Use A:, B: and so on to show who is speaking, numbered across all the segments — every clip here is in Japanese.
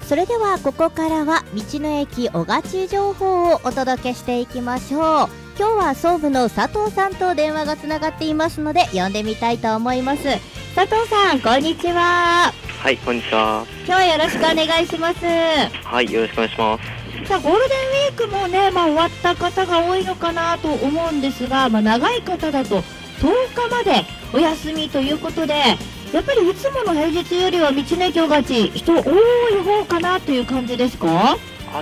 A: それではここからは道の駅おがち情報をお届けしていきましょう。今日は総務の佐藤さんと電話がつながっていますので呼んでみたいと思います。佐藤さん、こんにちは。
B: はい、こんにちは。
A: 今日はよろしくお願いします。
B: はい、よろしくお願いします。
A: さあ、ゴールデンウィークもね、終わった方が多いのかなと思うんですが、長い方だと10日までお休みということで、やっぱりいつもの平日よりは道の駅おがち人多い方かなという感じですか？
B: はい、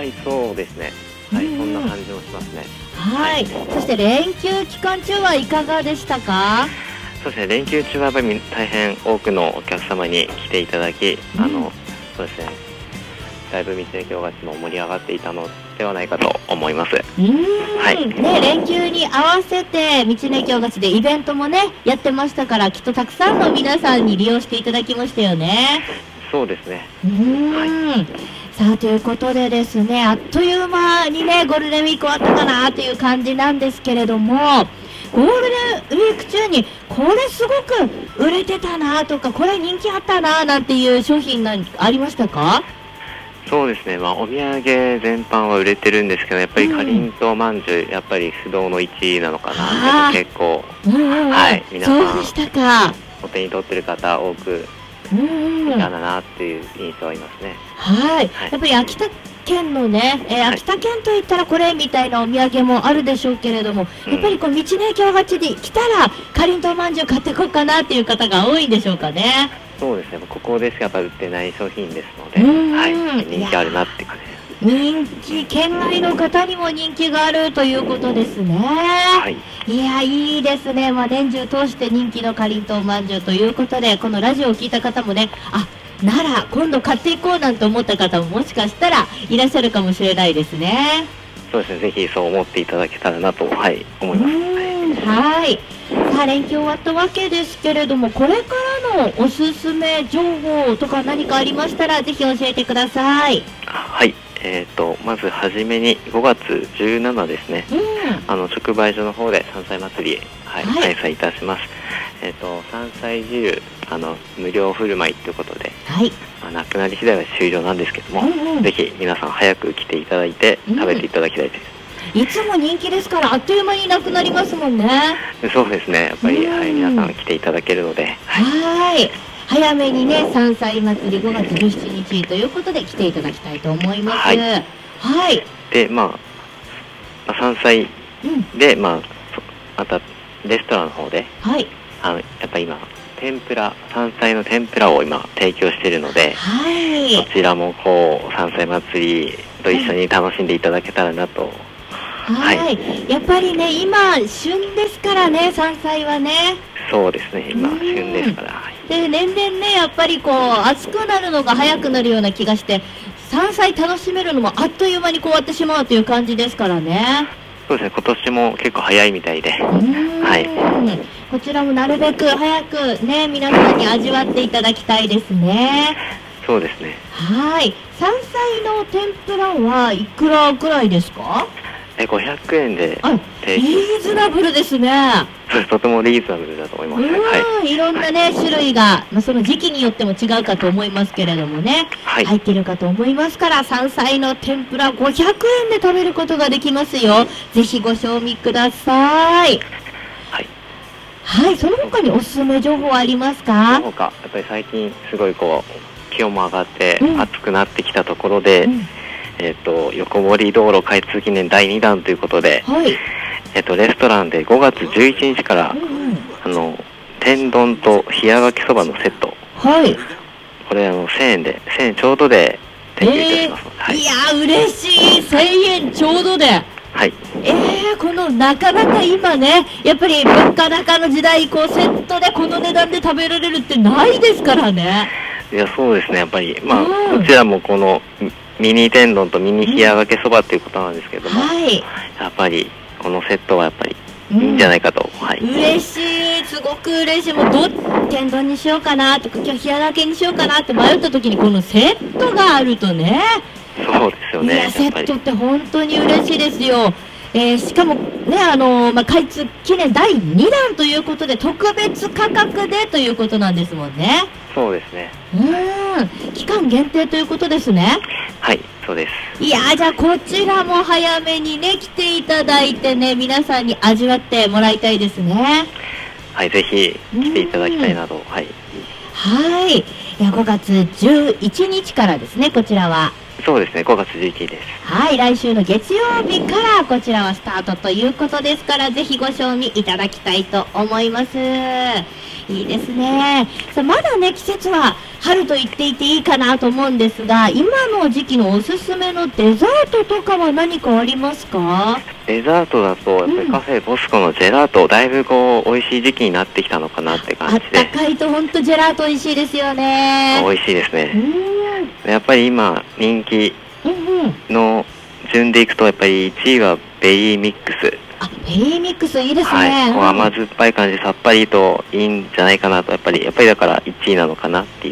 B: そうですね。はい、そんな感じもしますね。
A: はい、そして連休期間中はいかがでしたか？
B: そうですね、連休中はやっぱり大変多くのお客様に来ていただき、そうですね、だいぶ道の駅おがちも盛り上がっていたのではないかと思います。はい、
A: ね、連休に合わせて道の駅おがちでイベントもねやってましたから、きっとたくさんの皆さんに利用していただきましたよね。
B: そうですね。
A: さあ、ということでですね、あっという間にねゴールデンウィーク終わったかなという感じなんですけれども、ゴールデンウィーク中にこれすごく売れてたなとか、これ人気あったななんていう商品ありましたか？
B: そうですね、お土産全般は売れてるんですけど、やっぱりかりんとうまんじゅう、やっぱり不動の1位なのかなって結構、はい、皆さん
A: そうでしたか。
B: お手に取ってる方多くいたなっていう印象ありますね。
A: はい、やっぱり秋田県のね、秋田県といったらこれみたいなお土産もあるでしょうけれども、やっぱりこう道の駅おがちに来たらかりんとうまんじゅう買ってこうかなっていう方が多いんでしょうかね。
B: そうですね、ここでしかやっぱ売ってない商品ですので、はい、人気あるなって感じです。
A: 人気、県外の方にも人気があるということですね。はい、いや、いいですね。年中通して人気のかりんとうまんじゅうということで、このラジオを聞いた方もね、なら今度買っていこうなんて思った方ももしかしたらいらっしゃるかもしれないですね。
B: そうですね、ぜひそう思っていただけたらなと、思います。
A: はい。さあ、連休終わったわけですけれども、これからのおすすめ情報とか何かありましたらぜひ教えてください。
B: はい、まずはじめに5月17ですね、直売所の方で山菜祭り、開催いたします。山菜汁無料振る舞いということで、なくなり次第は終了なんですけども、ぜひ皆さん早く来ていただいて食べていただきたいです。
A: いつも人気ですからあっという間になくなりますもんね。
B: そうですね、やっぱり、皆さん来ていただけるので、
A: 早めにね、山菜祭り5月17日ということで来ていただきたいと思います。
B: で、山菜で、またレストランの方で、やっぱり今天ぷら、山菜の天ぷらを今提供しているので、そちらも山菜祭りと一緒に楽しんでいただけたらなと。
A: やっぱりね、今旬ですからね、山菜はね。
B: そうですね、今旬ですから。
A: で、年々ね、やっぱり暑くなるのが早くなるような気がして、山菜楽しめるのもあっという間に終わってしまうという感じですからね。
B: そうですね、今年も結構早いみたいで、
A: こちらもなるべく早くね、皆さんに味わっていただきたいですね。
B: そうですね。
A: 山菜の天ぷらはいくらくらいですか
B: ？500円で
A: リーズナブルですね。
B: そうです、とてもリーズナブルだと思います。
A: いろんなね、種類が、その時期によっても違うかと思いますけれどもね、入っているかと思いますから、山菜の天ぷら500円で食べることができますよ。ぜひご賞味ください。その他におすすめ情報はありますか？
B: その他、やっぱり最近すごい気温も上がって暑くなってきたところで、横森道路開通記念第2弾ということで、レストランで5月11日から、天丼と冷やがきそばのセット、これ1000円ちょうどで提供いたします。
A: いやー、嬉しい。1000円ちょうどで。このなかなか今ね、やっぱり物価高の時代、セットでこの値段で食べられるってないですからね。
B: いや、そうですね、やっぱり、こちらもこのミニ天丼とミニ冷やがけそばっていうことなんですけども、やっぱりこのセットはやっぱりいいんじゃないかと。
A: 嬉しい、すごく嬉しい。天丼にしようかなとか、今日冷やがけにしようかなって迷った時にこのセットがあるとね。
B: そうですよね。
A: セットって本当に嬉しいですよ。 しかもね、開通記念第2弾ということで、特別価格でということなんですもんね。
B: そうですね。
A: 期間限定ということですね。
B: はい、そうです。
A: いやー、じゃあこちらも早めにね、来ていただいてね、皆さんに味わってもらいたいですね。
B: はい、ぜひ来ていただきたいなと。はい。
A: はい。いや、5月11日からですね、こちらは。
B: そうですね、5月11日です。
A: はい、来週の月曜日からこちらはスタートということですから、ぜひご賞味いただきたいと思います。いいですね。さあ、まだね、季節は春と言っていていいかなと思うんですが、今の時期のおすすめのデザートとかは何かありますか？
B: デザートだと、やっぱりカフェボスコのジェラート、だいぶこう、美味しい時期になってきたのかなって感じで。
A: あったかいとほんとジェラート美味しいですよね。
B: 美味しいですね。やっぱり今、人気の順でいくと、やっぱり1位はベリーミックス。
A: ベリーミックスいいですね。
B: はい、こう甘酸っぱい感じ、さっぱりといいんじゃないかなと、やっぱりだから1位なのかなっていう。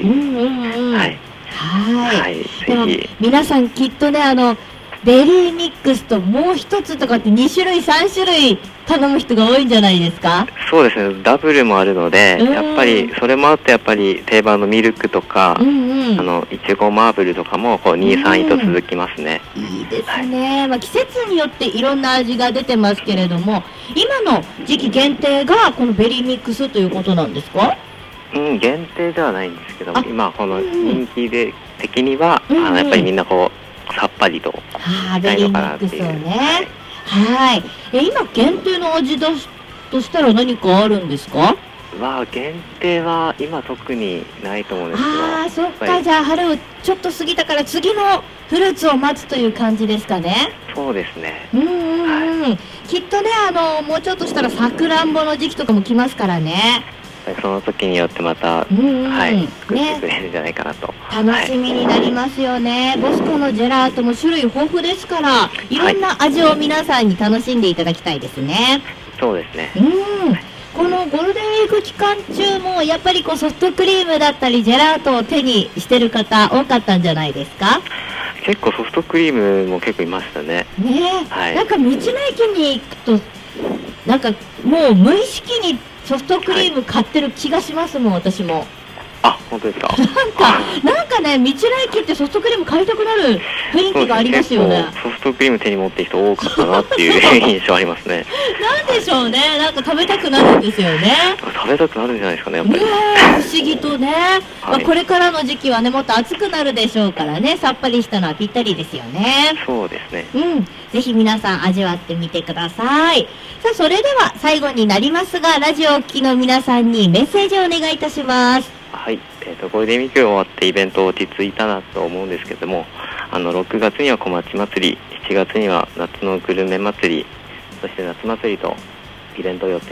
B: はい。はい。ぜひ。
A: 皆さんきっとね、ベリーミックスともう一つとかって2種類、3種類頼む人が多いんじゃないですか？
B: そうですね、ダブルもあるので、やっぱりそれもあって、やっぱり定番のミルクとか、いちごマーブルとかもこう2位、3位と続きますね。
A: いいですね。季節によっていろんな味が出てますけれども、今の時期限定がこのベリーミックスということなんですか？
B: 限定ではないんですけども、今この人気で的には、やっぱりみんなこう、さっぱりと
A: ベリーミックスをね。はい。今限定の味としたら何かあるんですか？
B: 限定は今特にないと思うんですけど。
A: そっか。じゃあ春をちょっと過ぎたから次のフルーツを待つという感じですかね。
B: そうですね。
A: きっとね、もうちょっとしたらさくらんぼの時期とかも来ますからね。
B: その時によってまた、作ってくれるんじゃないかなと。
A: 楽しみになりますよね。ボスコのジェラートも種類豊富ですから、いろんな味を皆さんに楽しんでいただきたいですね。
B: そうですね。
A: このゴールデンウィーク期間中もやっぱりこうソフトクリームだったりジェラートを手にしてる方多かったんじゃないですか？
B: 結構ソフトクリームも結構いましたね。
A: なんか道の駅に行くとなんかもう無意識にソフトクリーム買ってる気がしますもん、私も。
B: 本当ですか？
A: なんかね、道の駅ってソフトクリーム買いたくなる雰囲気がありますよね。
B: ソフトクリーム手に持ってる人多かったなっていう印象ありますね。
A: なんでしょうね、なんか食べたくなるんですよね。
B: 食べたくなるんじゃないですかね、やっぱり。
A: 不思議とね。これからの時期はね、もっと暑くなるでしょうからね、さっぱりしたのはぴったりですよね。
B: そうですね。
A: ぜひ皆さん味わってみてください。さあ、それでは最後になりますが、ラジオをお聞きの皆さんにメッセージをお願いいたします。
B: はい。ゴールデンウィーク終わってイベント落ち着いたなと思うんですけども、6月には小町祭り、7月には夏のグルメ祭り、そして夏祭りとイベントを予定